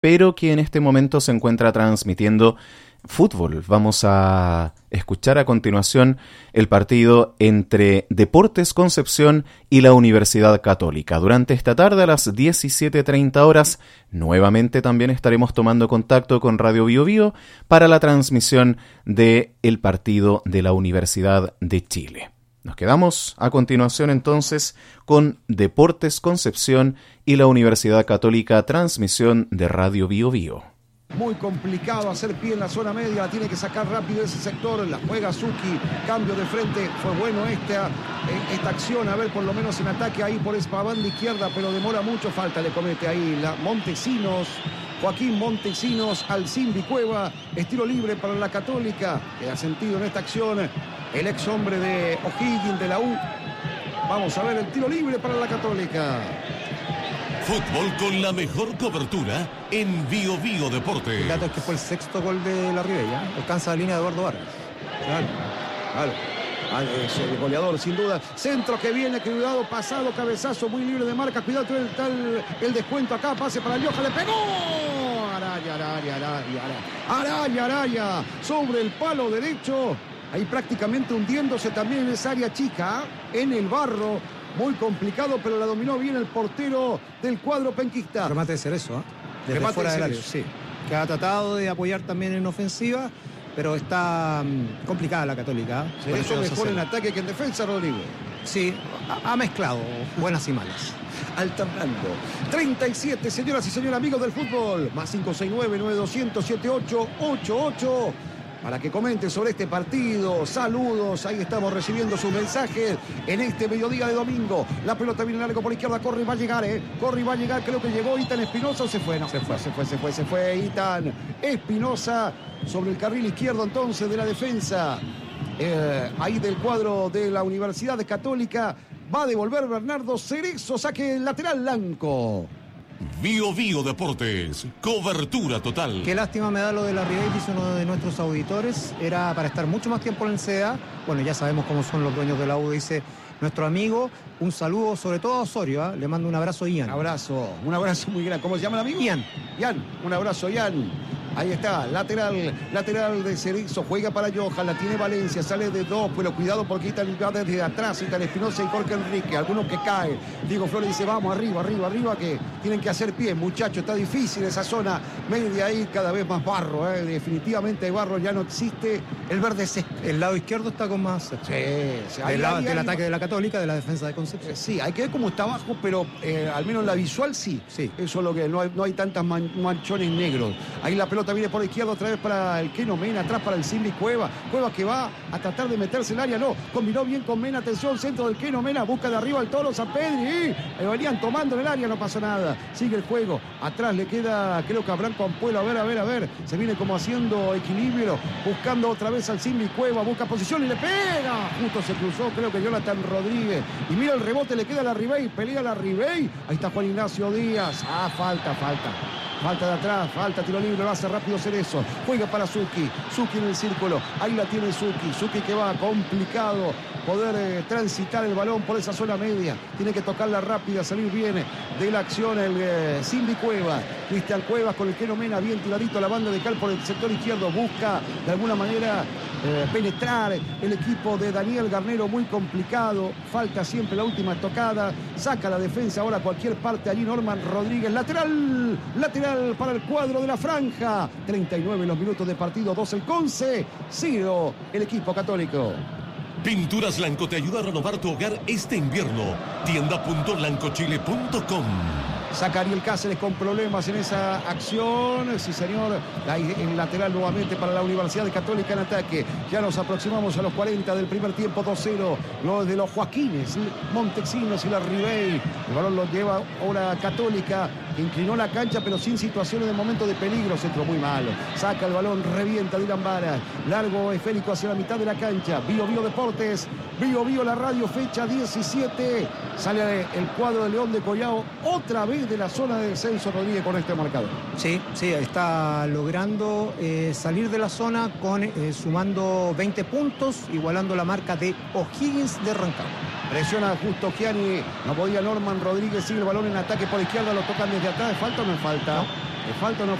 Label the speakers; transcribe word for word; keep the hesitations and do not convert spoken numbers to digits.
Speaker 1: pero que en este momento se encuentra transmitiendo fútbol. Vamos a escuchar a continuación el partido entre Deportes Concepción y la Universidad Católica. Durante esta tarde a las diecisiete treinta horas, nuevamente también estaremos tomando contacto con Radio Bio Bio para la transmisión del partido de la Universidad de Chile. Nos quedamos a continuación entonces con Deportes Concepción y la Universidad Católica, transmisión de Radio Bio Bio.
Speaker 2: Muy complicado hacer pie en la zona media, la tiene que sacar rápido ese sector, la juega Zucchi, cambio de frente, fue bueno esta, esta acción, a ver por lo menos en ataque ahí por esa banda izquierda, pero demora mucho, falta le comete ahí la Montesinos, Joaquín Montesinos al Simbi Cueva, estilo libre para la Católica, que ha sentido en esta acción el ex hombre de O'Higgins de la U. Vamos a ver el tiro libre para la Católica.
Speaker 3: Fútbol con la mejor cobertura en Bio Bio Deportes.
Speaker 4: El dato es que fue el sexto gol de la Ribella. Alcanza la línea de Eduardo Vargas.
Speaker 2: Claro, claro. Ah, es el goleador, sin duda. Centro que viene, cuidado, pasado, cabezazo, muy libre de marca. Cuidado, el, tal, el descuento acá, pase para Lioja, le pegó. Araya, Araya, Araya, Araya, Araya, sobre el palo derecho. Ahí prácticamente hundiéndose también en esa área chica, en el barro. Muy complicado, pero la dominó bien el portero del cuadro penquista.
Speaker 4: Remate de Cerezo, ¿eh? Desde
Speaker 2: Remate
Speaker 4: fuera
Speaker 2: de
Speaker 4: del área,
Speaker 2: Cerezo.
Speaker 4: sí. Que ha tratado de apoyar también en ofensiva, pero está um, complicada la Católica. ¿eh?
Speaker 2: Cerezo mejor en ataque que en defensa, Rodrigo.
Speaker 4: Sí, ha, ha mezclado buenas y malas.
Speaker 2: Alternando. treinta y siete, señoras y señores, amigos del fútbol. Más cinco seis nueve, nueve dos cero cero, siete ocho ocho ocho. Para que comente sobre este partido. Saludos, ahí estamos recibiendo sus mensajes en este mediodía de domingo. La pelota viene largo por la izquierda, corre y va a llegar, ¿eh? Corre y va a llegar, creo que llegó Itan Espinosa o se fue. No, se fue, se fue, se fue, se fue Itan Espinosa sobre el carril izquierdo entonces de la defensa. Eh, ahí del cuadro de la Universidad Católica. Va a devolver Bernardo Cerezo, saque lateral blanco.
Speaker 3: Bio Bio Deportes, cobertura total.
Speaker 4: Qué lástima me da lo de la Ribey, dice uno de nuestros auditores. Era para estar mucho más tiempo en el C D A. Bueno, ya sabemos cómo son los dueños de la U, dice nuestro amigo. Un saludo sobre todo a Osorio, ¿eh? Le mando un abrazo a Ian.
Speaker 2: Un abrazo, un abrazo muy grande. ¿Cómo se llama el amigo?
Speaker 4: Ian.
Speaker 2: Ian, un abrazo, Ian. Ahí está, lateral, lateral de Cerezo, juega para Johan, la tiene Valencia, sale de dos, pero cuidado porque Itan va desde atrás, Itan Espinosa y Jorge Enrique, algunos que caen. Diego Flores dice, vamos, arriba, arriba, arriba, que tienen que hacer pie, muchachos, está difícil esa zona media ahí, cada vez más barro, ¿eh? Definitivamente el barro ya no existe, el verde es...
Speaker 4: El lado izquierdo está con más...
Speaker 2: Sí, sí.
Speaker 4: Del, lado,
Speaker 2: ahí,
Speaker 4: del
Speaker 2: ahí,
Speaker 4: ataque
Speaker 2: ahí.
Speaker 4: de la Católica, de la defensa de Concepción.
Speaker 2: Eh, sí, hay que ver cómo está abajo, pero eh, al menos la visual sí.
Speaker 4: Sí.
Speaker 2: Eso es lo que, no hay, no hay tantas man, manchones negros. Ahí la pelota viene por la izquierda, otra vez para el Keno Mena, atrás para el Simbi Cueva. Cueva que va a tratar de meterse en el área, no. Combinó bien con Mena, atención, centro del Keno Mena, busca de arriba al Toro San Pedri. Y venían tomando en el área, no pasó nada. Sigue el juego. Atrás le queda, creo que a Branco Ampuelo. A ver, a ver, a ver. Se viene como haciendo equilibrio, buscando otra vez al Simbi Cueva, busca posición y le pega. Justo se cruzó, creo que Jonathan Rodríguez. Y mira el rebote, le queda a la Ribey, pelea la Ribey. Ahí está Juan Ignacio Díaz. Ah, falta, falta. Falta de atrás, falta, tiro libre, lo hace rápido Cerezo. Juega para Zucchi, Zucchi en el círculo. Ahí la tiene Zucchi, Zucchi que va complicado poder eh, transitar el balón por esa zona media. Tiene que tocarla rápida, salir bien de la acción el eh, Simbi Cueva. Cristian Cuevas con el Keno Mena, bien tiradito a la banda de Cal por el sector izquierdo. Busca de alguna manera eh, penetrar el equipo de Daniel Garnero, muy complicado. Falta siempre la última estocada. Saca la defensa ahora a cualquier parte. Allí Norman Rodríguez, lateral, lateral para el cuadro de la franja. treinta y nueve los minutos de partido, dos el Conce, cero el equipo católico.
Speaker 3: Pinturas Blanco te ayuda a renovar tu hogar este invierno. tienda punto blancochile punto com.
Speaker 2: Saca Ariel Cáceres con problemas en esa acción. Sí, señor. Ahí el lateral nuevamente para la Universidad Católica en ataque. Ya nos aproximamos a los cuarenta del primer tiempo, dos cero. Los de los Joaquines, Montesinos y la Ribey. El balón lo lleva ahora Católica. Inclinó la cancha, pero sin situaciones de momento de peligro. Centro muy malo. Saca el balón, revienta Dylan Vara. Largo esférico hacia la mitad de la cancha. Bio Bio Deportes. Bio Bio la radio, fecha diecisiete. Sale el cuadro de León de Collao. Otra vez de la zona de descenso, Rodríguez, con este marcador.
Speaker 4: Sí, sí, está logrando eh, salir de la zona con eh, sumando veinte puntos, igualando la marca de O'Higgins de Rancagua.
Speaker 2: Presiona justo Gianni, no podía Norman Rodríguez, sigue el balón en ataque por izquierda, lo tocan desde atrás, ¿falta o no es falta?
Speaker 4: No.
Speaker 2: ¿Le falta o no